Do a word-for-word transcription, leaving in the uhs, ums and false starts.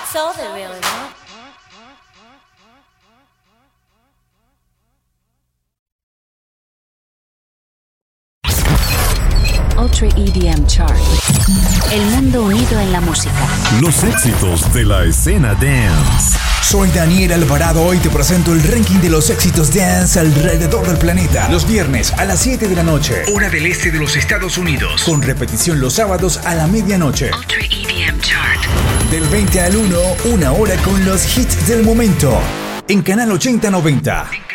That's all they really want. Ultra E D M Chart. El mundo unido en la música. Los éxitos de la escena dance. Soy Daniel Alvarado, hoy te presento el ranking de los éxitos dance alrededor del planeta. Los viernes a las siete de la noche, hora del este de los Estados Unidos. Con repetición los sábados a la medianoche. Ultra E D M Chart. Del veinte al uno, una hora con los hits del momento. En Canal ochenta noventa.